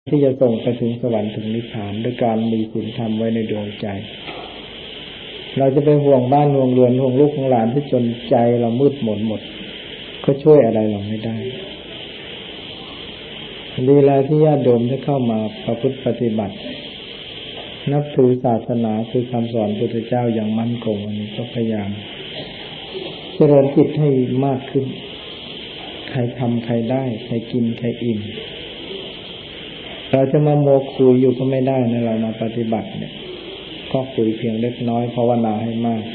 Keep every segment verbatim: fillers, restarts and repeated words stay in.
ที่จะส่งไปถึงสวรรค์ถึงนิพพานด้วยการมีศีลธรรมไว้ในดวงใจเราจะไปห่วงบ้านห่วงเรือนห่วงลูกของหลานที่จนใจเรามืดมนหมดก็ช่วยอะไรเราไม่ได้ดีแล้วที่ญาติโยมได้เข้ามาประพฤติปฏิบัตินับถือศาสนาคือคำสอนพระพุทธเจ้าอย่างมั่นคงอันนี้ก็พยายามเจริญจิตให้มากขึ้นใครทำใครได้ใครกินใครอิ่มเราจะมาโมคุยอยู่ก็ไม่ได้นะเรามาปฏิบัติเนี่ยก็คุยเพียงเล็กน้อยภาวนาให้มาก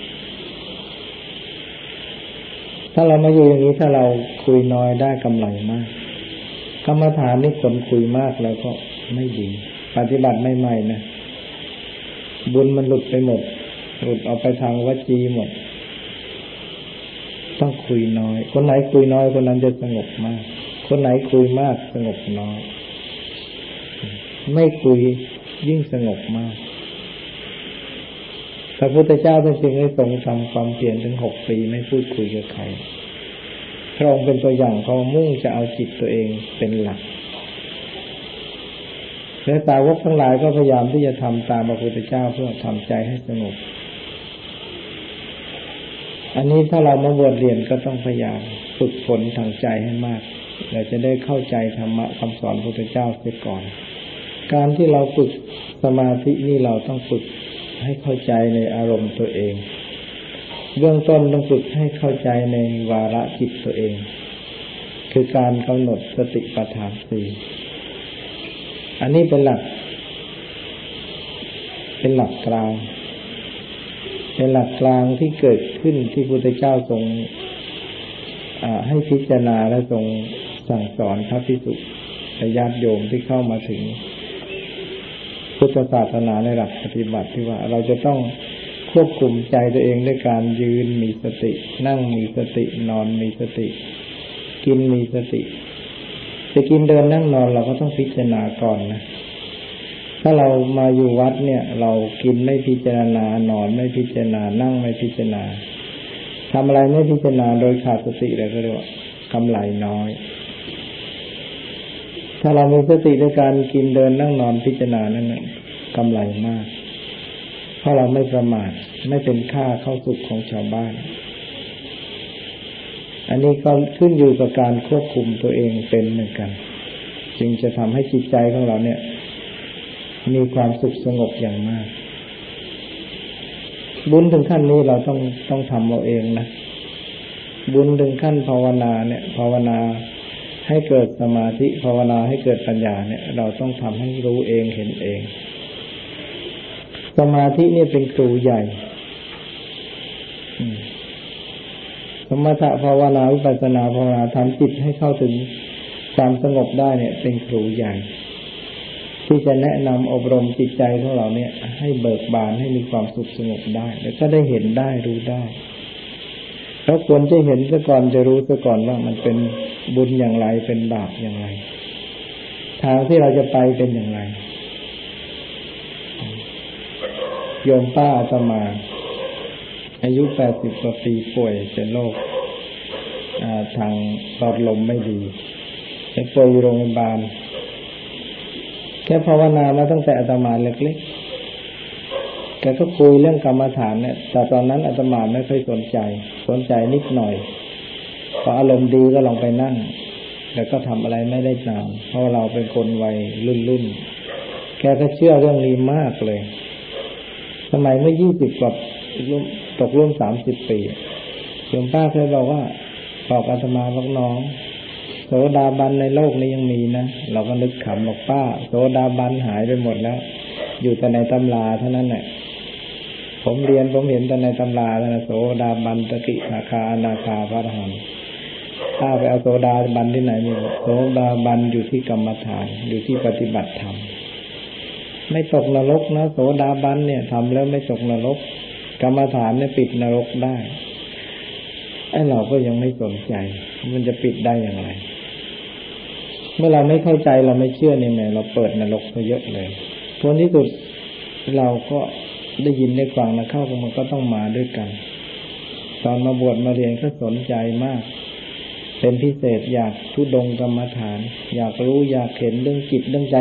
ถ้าเรามาอยู่อย่างนี้ถ้าเราคุยน้อยได้กำไรมากกรรมฐานนี่คนคุยมากแล้วก็ไม่ดีปฏิบัติใหม่ๆนะบุญมันหลุดไปหมดหลุดออกไปทางวจีหมดต้องคุยน้อยคนไหนคุยน้อยคนนั้นจะสงบมากคนไหนคุยมากสงบน้อยไม่คุยยิ่งสงบมากพระพุทธเจ้าท่านจึงให้ทรงทำความเพียรถึงหกปีไม่พูดคุยกับใครพระองค์เป็นตัวอย่างเขามุ่งจะเอาจิตตัวเองเป็นหลักและสาวกทั้งหลายก็พยายามที่จะทำตามพระพุทธเจ้าเพื่อทำใจให้สงบอันนี้ถ้าเรามาบวชเรียนก็ต้องพยายามฝึกฝนทางใจให้มากเราจะได้เข้าใจธรรมะคำสอนพระพุทธเจ้าเสียก่อนการที่เราฝึกสมาธินี่เราต้องฝึกให้เข้าใจในอารมณ์ตัวเองเบื้องต้นต้องฝึกให้เข้าใจในวาระจิตตัวเองคือการกำหนดสติปัฏฐานสี่อันนี้เป็นหลักเป็นหลักกลางเป็นหลักกลางที่เกิดขึ้นที่พระพุทธเจ้าทรงให้พิจารณาและทรงสั่งสอนพระภิกษุและญาติโยมที่เข้ามาถึงพุทธศาสนาในหลักปฏิบัติที่ว่าเราจะต้องควบคุมใจตัวเองด้วยการยืนมีสตินั่งมีสตินอนมีสติกินมีสติจะกินเดินนั่งนอนเราก็ต้องพิจารณาก่อนนะถ้าเรามาอยู่วัดเนี่ยเรากินไม่พิจารณานอนไม่พิจารณานั่งไม่พิจารณาทำอะไรไม่พิจารณาโดยขาดสติเลยก็เรียกว่ากำไรน้อยถ้าเรามีสติในการกินเดินนั่งนอนพิจารณานั่นน่ะกำไรมากเพราะเราไม่ประมาทไม่เป็นค่าเข้าสุขของชาวบ้านอันนี้ก็ขึ้นอยู่กับการควบคุมตัวเองเป็นเหมือนกันจึงจะทำให้จิตใจของเราเนี่ยมีความสุขสงบอย่างมากบุญถึงขั้นนี้เราต้องต้องทำเอาเองนะบุญถึงขั้นภาวนาเนี่ยภาวนาให้เกิดสมาธิภาวนาให้เกิดปัญญาเนี่ยเราต้องทำให้รู้เองเห็นเองสมาธินี่เป็นครูใหญ่สมถะภาวนาวิปัสสนาภาวนาทำจิตให้เข้าถึงความสงบได้เนี่ยเป็นครูใหญ่ที่จะแนะนำอบรมจิตใจของเราเนี่ยให้เบิกบานให้มีความสุขสงบได้แล้วก็ได้เห็นได้รู้ได้เราควรจะเห็นซะก่อนจะรู้ซะก่อนว่ามันเป็นบุญอย่างไรเป็นบาปอย่างไรทางที่เราจะไปเป็นอย่างไรโยมป้าอาตมาอายุแปดสิบกว่าปีป่วยเป็นโรคทางหลอดลมไม่ดีไปป่วยอยู่โรงพยาบาลแค่ภาวนามาตั้งแต่อาตมาเล็กๆแกก็คุยเรื่องกรรมฐานเนี่ยแต่ตอนนั้นอาตมาไม่ค่อยสนใจสนใจนิดหน่อยพออารมณ์ดีก็ลองไปนั่งแล้วก็ทำอะไรไม่ได้นานเพราะเราเป็นคนวัยรุ่นๆแกก็เชื่อเรื่องนี้มากเลยสมัยเมื่อยี่สิบกว่าตกร่วมสามสิบปีโยมป้าเคยบอกว่าบอกอาตมาบอกน้องโสดาบันในโลกนี้ยังมีนะเราก็นึกขำบอกป้าโสดาบันหายไปหมดแล้วอยู่แต่ในตำราเท่านั้นแหละผมเรียนผมเห็นแต่ในตำราแล้วนะโสดาบันสกิทาคาอนาคาพระอรหันต์ถ้าไปเอาโสดาบันที่ไหนมีโสดาบันอยู่ที่กรรมฐานอยู่ที่ปฏิบัติธรรมไม่ตกนรกนะโสดาบันเนี่ยทำแล้วไม่ตกนรกกรรมฐานเนี่ยปิดนรกได้ไอ้เราก็ยังไม่สนใจมันจะปิดได้อย่างไรเมื่อเราไม่เข้าใจเราไม่เชื่อนี่แหละเราเปิดนรกไปเยอะเลยผลที่สุดเราก็ได้ยินได้ฟังนะเข้ามันก็ต้องมาด้วยกันตอนมาบวชมาเรียนก็สนใจมากเป็นพิเศษอยากทุดงกรรมฐานอยากรู้อยากเห็นเรื่องจิตเรื่องใจ